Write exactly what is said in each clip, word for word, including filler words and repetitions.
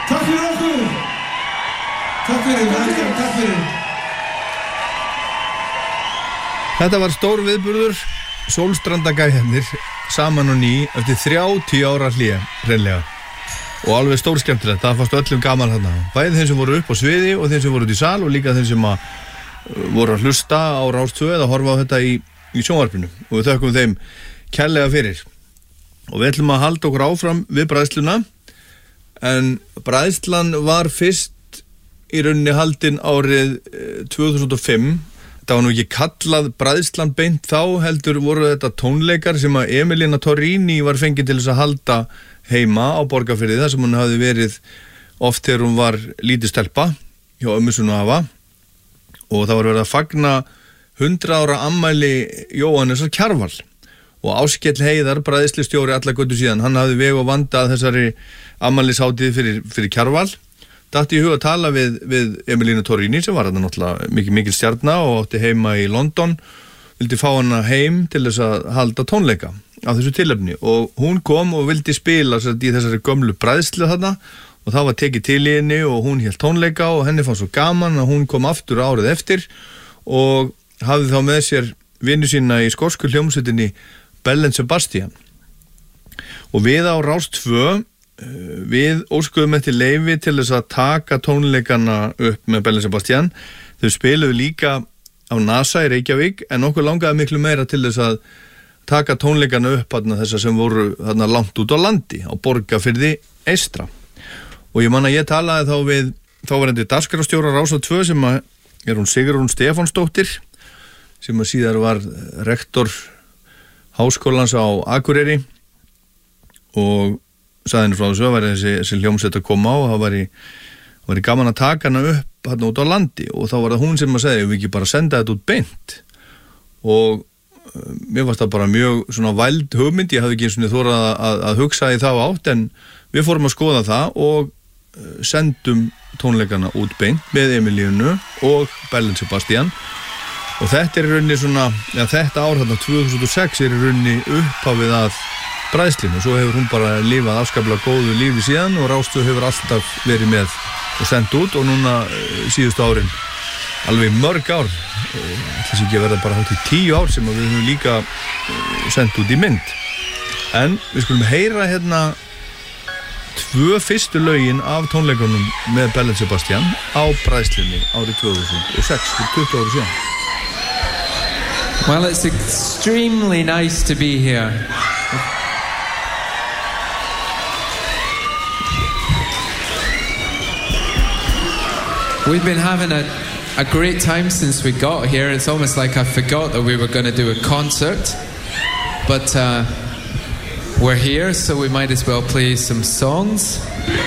Takk fyrir okkur. Takk fyrir, velkomin, takk fyrir. Þetta var stór viðburður, Sólstrandagæjarnir saman og ný eftir þrjátíu ára hlé, hreinlega. Og alveg stór skemmtilegt, það fannst öllum gaman þarna. Bæði þeim sem voru upp á sviði og þeim sem voru út í sal og líka þeim sem að voru að hlusta á Rás tvö eða horfa á þetta í, í sjónvarpinu. Og við þökkum þeim kærlega fyrir. Og við ætlum að halda okkur áfram við bræðsluna, en bræðslan var fyrst í rauninni haldin árið tvö þúsund og fimm. Það var nú ekki kallað bræðslan beint þá, heldur voru þetta tónleikar sem að Emilina Torrini var fengin til þess að halda heima á Borgarfirði, þar sem hún hafði verið oft þegar hún var lítið stelpa hjá ömmu sinni afa, og það var verið að fagna hundrað ára afmæli Jóhannesar Kjarval, og Áskell Heiðar, bræðslustjóri alla götu síðan, hann hafði veg og vandað þessari afmælishátíð fyrir, fyrir Kjarval. Datti í hug að tala við, við Emilina Torrini sem var þarna náttúrulega mikið mikil stjarna og átti heima í London, vildi fá hana heim til þess að halda tónleika á þessu tilefni, og hún kom og vildi spila sér í þessari gömlu bræðslu þarna, og það var tekið til í henni og hún hélt tónleika og henni fannst svo gaman að hún kom aftur árið eftir og hafði þá með sér vinu sína í skosku hljómsveitinni Bell and Sebastian. Og við á Rás tvö við óskuðum eftir leyfi til þess að taka tónleikana upp með Bell and Sebastian. Þau spiluðu líka á NASA í Reykjavík, en okkur langaði miklu meira til þess að taka tónleikana upp þarna þessar sem voru þarna langt út á landi á Borgarfirði eystra. Og ég man að ég talaði þá við þáverandi dagskrárstjóra Rásar tvö sem að er hún Sigrún Stefánsdóttir, sem að síðar var rektor háskólans á Akureyri, og sagði henni frá þessu að væri þessi, þessi hljómsveit að koma á og það væri, væri gaman að taka hana upp hérna út á landi, og þá var það hún sem að segja, við ekki bara senda þetta út beint. Og uh, mér varst það bara mjög svona væld hugmynd, ég hafði ekki eins og þórað að, að, að hugsa í þá átt, en við fórum að skoða það og uh, sendum tónleikana út beint með Emilínu og Bell and Sebastian. Og þetta er í rauninni svona, ja, þetta ár þarna tvö þúsund og sex er í rauninni upphafið að bræðslinu, svo hefur hún bara lifað afskaplega góðu lífi síðan, og Rás tvö hefur alltaf verið með og sendt út, og núna síðustu árin alveg mörg ár, þess ekki að verða bara hátt í tíu ár sem við höfum líka sendt út í mynd. En við skulum heyra hérna tvö fyrstu lögin af tónleikunum með Bell and Sebastian á bræðslunni árið tvö þúsund og sex, fyrir tuttugu ára síðan. Well, it's extremely nice to be here. We've been having a, a great time since we got here. It's almost like I forgot that we were going to do a concert. But uh, we're here, so we might as well play some songs.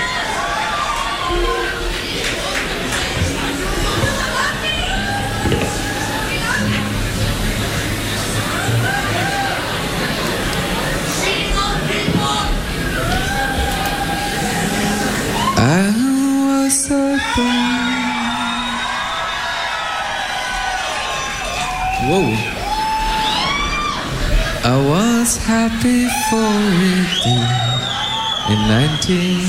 I was a boy. Whoa. I was happy for it in nineteen